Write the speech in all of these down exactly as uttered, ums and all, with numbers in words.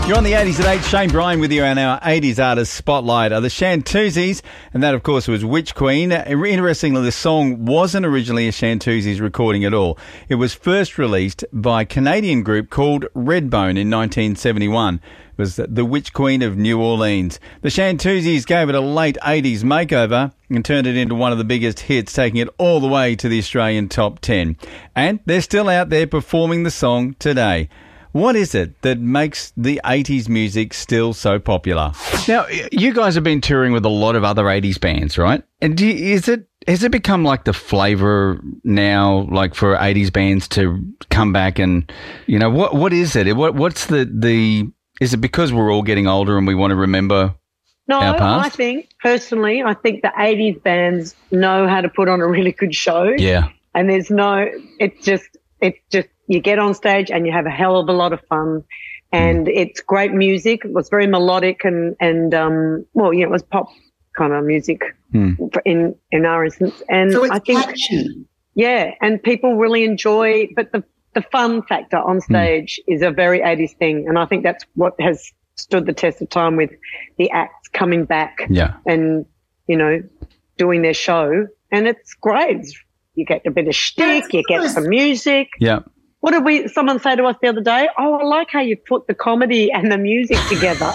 You're on the eighties at eight. Shane Bryan with you on our eighties Artist Spotlight. Are the Shantuzis, and that, of course, was Witch Queen. Interestingly, the song wasn't originally a Shantuzis recording at all. It was first released by a Canadian group called Redbone in nineteen seventy-one. It was the Witch Queen of New Orleans. The Shantuzis gave it a late eighties makeover and turned it into one of the biggest hits, taking it all the way to the Australian top ten. And they're still out there performing the song today. What is it that makes the eighties music still so popular? Now, you guys have been touring with a lot of other eighties bands, right? And do you, is it has it become like the flavour now, like for eighties bands to come back and, you know, what what is it? What what's the the is it because we're all getting older and we want to remember No, our past? I think, personally, I think the eighties bands know how to put on a really good show. Yeah. And there's no, it's just, it's just, you get on stage and you have a hell of a lot of fun, and mm. it's great music. It was very melodic and, and um, well, you know, it was pop kind of music mm. in, in our instance. And so it's I think, catchy. Yeah, and people really enjoy, but the, the fun factor on stage mm. is a very eighties thing, and I think that's what has stood the test of time with the acts coming back yeah. and, you know, doing their show, and it's great. It's, you get a bit of shtick, you get some music. Yeah. What did we? Someone say to us the other day? Oh, I like how you put the comedy and the music together.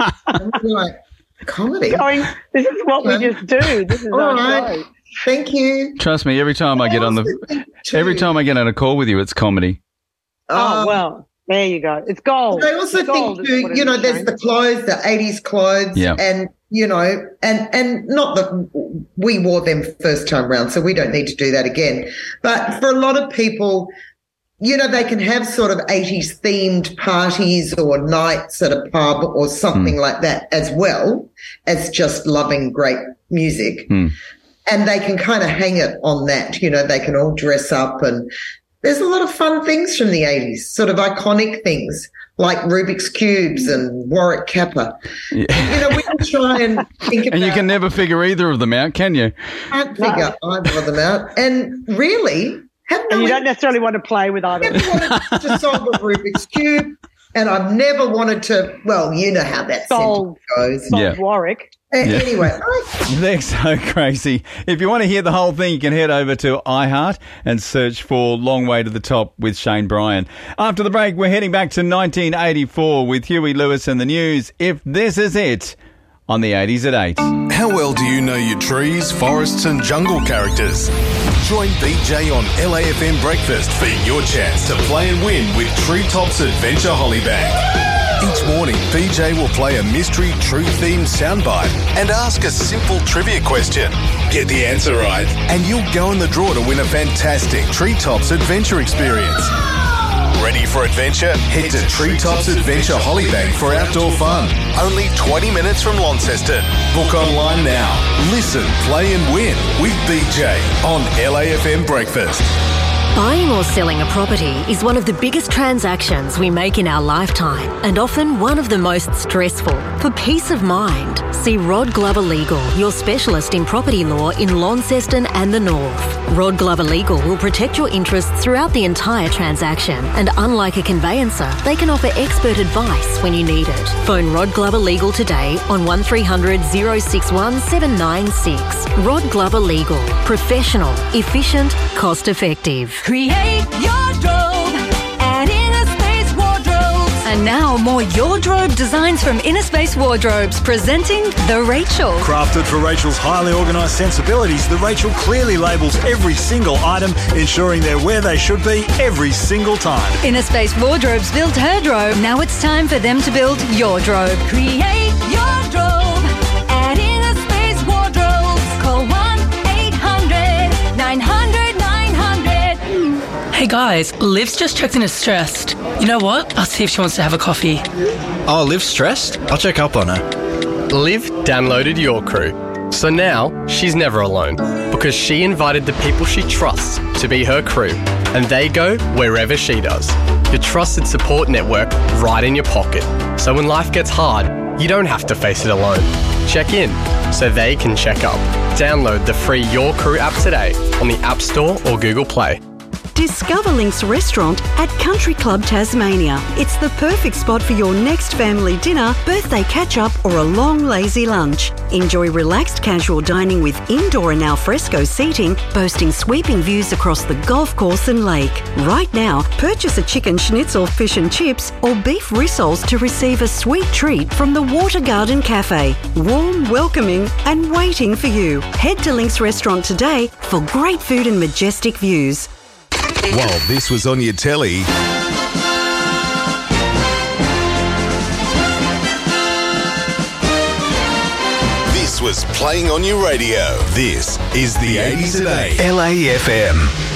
Like, comedy? Going, this is what we just do. This is all our right. show. Thank you. Trust me, every time I get on the, every time I get on a call with you, it's comedy. Oh, well, there you go. It's gold. I also it's think, too, you know, there's Shane. the clothes, the eighties clothes, yeah. and, you know, and, and not that we wore them first time round, so we don't need to do that again. But for a lot of people, you know, they can have sort of eighties themed parties or nights at a pub or something mm. like that, as well as just loving great music. Mm. And they can kind of hang it on that, you know, they can all dress up, and there's a lot of fun things from the eighties, sort of iconic things like Rubik's Cubes and Warwick Kappa. Yeah. You know, we can try and think about... And you can never figure either of them out, can you? Can't figure no. either of them out. And really... And you don't necessarily want to play with either. I've never wanted to solve a Rubik's Cube, and I've never wanted to, well, you know how that solve, sentence goes. Solve yeah. Warwick. Uh, yeah. Anyway. I... They're so crazy. If you want to hear the whole thing, you can head over to iHeart and search for Long Way to the Top with Shane Bryan. After the break, we're heading back to nineteen eighty-four with Huey Lewis and the News. If This Is It, on the eighties at eight. How well do you know your trees, forests and jungle characters? Join B J on L A F M Breakfast for your chance to play and win with Treetops Adventure Hollybag. Each morning, B J will play a mystery tree-themed soundbite and ask a simple trivia question. Get the answer right, and you'll go in the draw to win a fantastic Treetops Adventure experience. Ready for adventure? Head to Treetops Adventure Hollybag for outdoor fun. Only twenty minutes from Launceston. Book online now. Listen, play and win with B J on L A F M Breakfast. Buying or selling a property is one of the biggest transactions we make in our lifetime, and often one of the most stressful. For peace of mind, see Rod Glover Legal, your specialist in property law in Launceston and the North. Rod Glover Legal will protect your interests throughout the entire transaction, and unlike a conveyancer, they can offer expert advice when you need it. Phone Rod Glover Legal today on one three hundred, oh six one, seven nine six. Rod Glover Legal. Professional, efficient, cost effective. Create your drobe at Innerspace Wardrobes. And now more Your Drobe designs from Innerspace Wardrobes, presenting the Rachel. Crafted for Rachel's highly organised sensibilities, the Rachel clearly labels every single item, ensuring they're where they should be every single time. Innerspace Wardrobes built her drobe. Now it's time for them to build your drobe. Create your drobe at Innerspace Wardrobes. Call one eight hundred, nine hundred, nine hundred. Hey guys, Liv's just checked in as stressed. You know what? I'll see if she wants to have a coffee. Oh, Liv's stressed? I'll check up on her. Liv downloaded Your Crew. So now she's never alone because she invited the people she trusts to be her crew, and they go wherever she does. Your trusted support network right in your pocket. So when life gets hard, you don't have to face it alone. Check in so they can check up. Download the free Your Crew app today on the App Store or Google Play. Discover Links Restaurant at Country Club Tasmania. It's the perfect spot for your next family dinner, birthday catch-up or a long lazy lunch. Enjoy relaxed casual dining with indoor and alfresco seating, boasting sweeping views across the golf course and lake. Right now, purchase a chicken schnitzel, fish and chips or beef rissoles to receive a sweet treat from the Water Garden Cafe. Warm, welcoming and waiting for you. Head to Links Restaurant today for great food and majestic views. While this was on your telly, this was playing on your radio. This is the eighties at eight L A F M.